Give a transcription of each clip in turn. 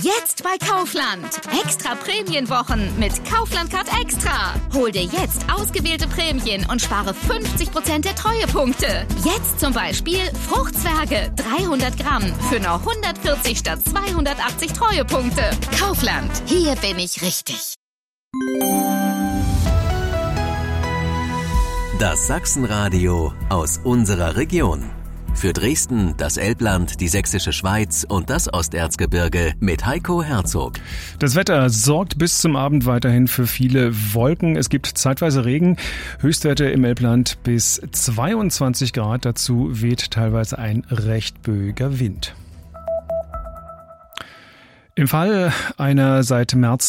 Jetzt bei Kaufland. Extra Prämienwochen mit Kaufland Card Extra. Hol dir jetzt ausgewählte Prämien und spare 50% der Treuepunkte. Jetzt zum Beispiel Fruchtzwerge 300 Gramm für nur 140 statt 280 Treuepunkte. Kaufland, hier bin ich richtig. Das Sachsenradio aus unserer Region. Für Dresden, das Elbland, die Sächsische Schweiz und das Osterzgebirge mit Heiko Herzog. Das Wetter sorgt bis zum Abend weiterhin für viele Wolken. Es gibt zeitweise Regen, Höchstwerte im Elbland bis 22 Grad. Dazu weht teilweise ein recht böiger Wind. Im Fall einer seit März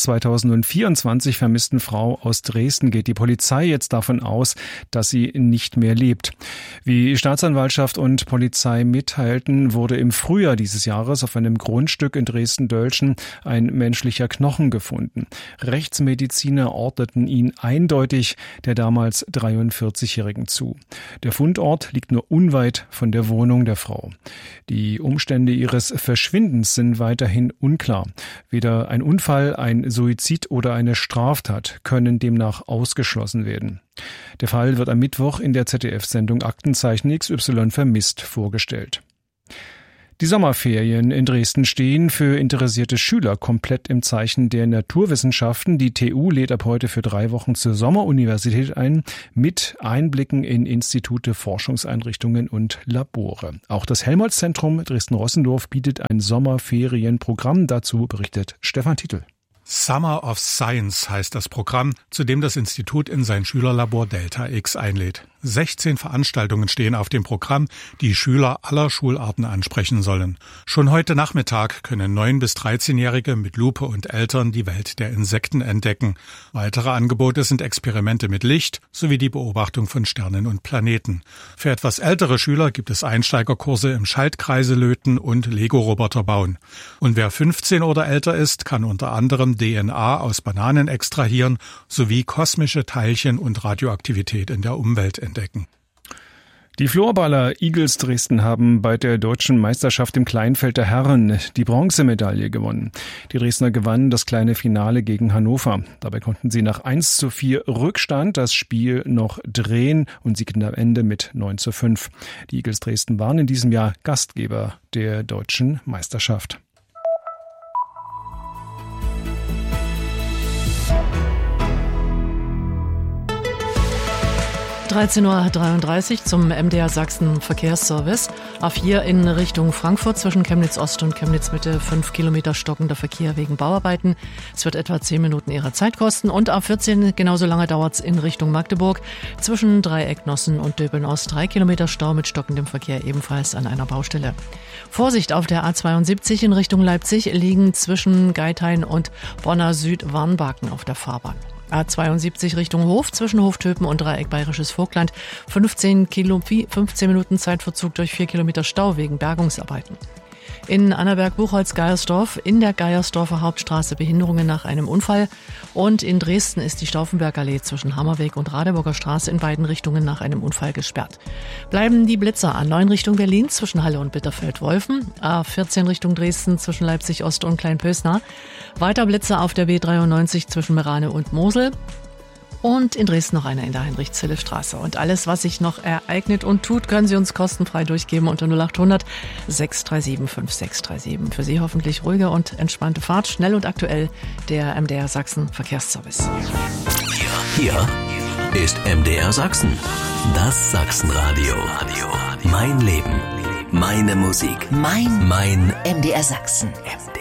2024 vermissten Frau aus Dresden geht die Polizei jetzt davon aus, dass sie nicht mehr lebt. Wie Staatsanwaltschaft und Polizei mitteilten, wurde im Frühjahr dieses Jahres auf einem Grundstück in Dresden-Dölschen ein menschlicher Knochen gefunden. Rechtsmediziner ordneten ihn eindeutig der damals 43-Jährigen zu. Der Fundort liegt nur unweit von der Wohnung der Frau. Die Umstände ihres Verschwindens sind weiterhin unklar. Weder ein Unfall, ein Suizid oder eine Straftat können demnach ausgeschlossen werden. Der Fall wird am Mittwoch in der ZDF-Sendung Aktenzeichen XY vermisst vorgestellt. Die Sommerferien in Dresden stehen für interessierte Schüler komplett im Zeichen der Naturwissenschaften. Die TU lädt ab heute für 3 Wochen zur Sommeruniversität ein, mit Einblicken in Institute, Forschungseinrichtungen und Labore. Auch das Helmholtz-Zentrum Dresden-Rossendorf bietet ein Sommerferienprogramm. Dazu berichtet Stefan Titel. Summer of Science heißt das Programm, zu dem das Institut in sein Schülerlabor Delta X einlädt. 16 Veranstaltungen stehen auf dem Programm, die Schüler aller Schularten ansprechen sollen. Schon heute Nachmittag können 9- bis 13-Jährige mit Lupe und Eltern die Welt der Insekten entdecken. Weitere Angebote sind Experimente mit Licht sowie die Beobachtung von Sternen und Planeten. Für etwas ältere Schüler gibt es Einsteigerkurse im Schaltkreise löten und Lego-Roboter bauen. Und wer 15 oder älter ist, kann unter anderem DNA aus Bananen extrahieren sowie kosmische Teilchen und Radioaktivität in der Umwelt entdecken. Die Florballer Eagles Dresden haben bei der deutschen Meisterschaft im Kleinfeld der Herren die Bronzemedaille gewonnen. Die Dresdner gewannen das kleine Finale gegen Hannover. Dabei konnten sie nach 1:4 Rückstand das Spiel noch drehen und siegten am Ende mit 9:5. Die Eagles Dresden waren in diesem Jahr Gastgeber der deutschen Meisterschaft. (13:33 Uhr) zum MDR Sachsen Verkehrsservice. A4 in Richtung Frankfurt zwischen Chemnitz Ost und Chemnitz Mitte 5 Kilometer stockender Verkehr wegen Bauarbeiten. Es wird etwa 10 Minuten Ihrer Zeit kosten. Und A14 genauso lange dauert es in Richtung Magdeburg zwischen Dreieck-Nossen und Döbeln Ost 3 Kilometer Stau mit stockendem Verkehr ebenfalls an einer Baustelle. Vorsicht auf der A72 in Richtung Leipzig liegen zwischen Geithain und Bonner Süd Warnbaken auf der Fahrbahn. A72 Richtung Hof zwischen Hoftöpen und Dreieck Bayerisches Vogtland 15 Minuten Zeitverzug durch 4 Kilometer Stau wegen Bergungsarbeiten. In Annaberg-Buchholz-Geiersdorf in der Geiersdorfer Hauptstraße Behinderungen nach einem Unfall. Und in Dresden ist die Stauffenbergallee zwischen Hammerweg und Radeburger Straße in beiden Richtungen nach einem Unfall gesperrt. Bleiben die Blitzer A9 Richtung Berlin zwischen Halle und Bitterfeld-Wolfen. A14 Richtung Dresden zwischen Leipzig-Ost und Kleinpösnar. Weiter Blitzer auf der B93 zwischen Merane und Mosel. Und in Dresden noch einer in der Heinrich-Zille-Straße. Und alles, was sich noch ereignet und tut, können Sie uns kostenfrei durchgeben unter 0800 637 5637. Für Sie hoffentlich ruhige und entspannte Fahrt, schnell und aktuell der MDR Sachsen Verkehrsservice. Hier ist MDR Sachsen, das Sachsenradio. Mein Leben, meine Musik, mein MDR Sachsen.